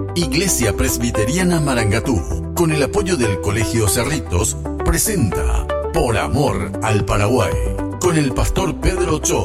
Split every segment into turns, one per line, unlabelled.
Iglesia Presbiteriana Marangatú, con el apoyo del Colegio Cerritos, presenta Por Amor al Paraguay, con el pastor Pedro Cho.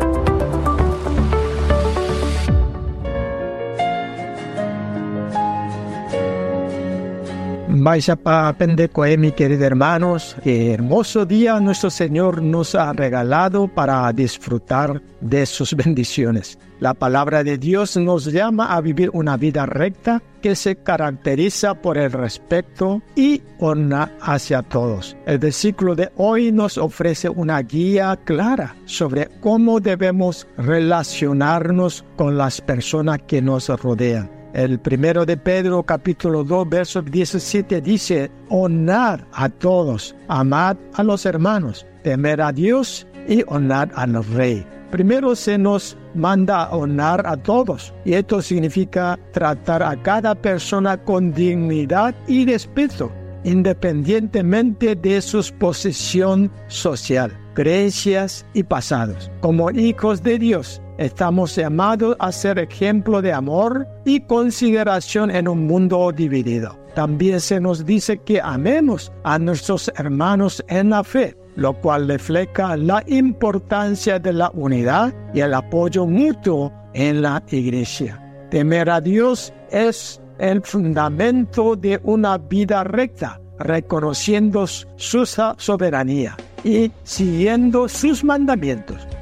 Vaya pa Pentecoe, mis queridos hermanos, qué hermoso día nuestro Señor nos ha regalado para disfrutar de sus bendiciones. La palabra de Dios nos llama a vivir una vida recta que se caracteriza por el respeto y honra hacia todos. El versículo de hoy nos ofrece una guía clara sobre cómo debemos relacionarnos con las personas que nos rodean. El primero de Pedro, capítulo 2, verso 17, dice: honrad a todos, amad a los hermanos, temer a Dios y honrad al Rey. Primero se nos manda a honrar a todos, y esto significa tratar a cada persona con dignidad y respeto, independientemente de su posición social, creencias y pasados. Como hijos de Dios, estamos llamados a ser ejemplo de amor y consideración en un mundo dividido. También se nos dice que amemos a nuestros hermanos en la fe, lo cual refleja la importancia de la unidad y el apoyo mutuo en la iglesia. Temer a Dios es el fundamento de una vida recta, reconociendo su soberanía y siguiendo sus mandamientos.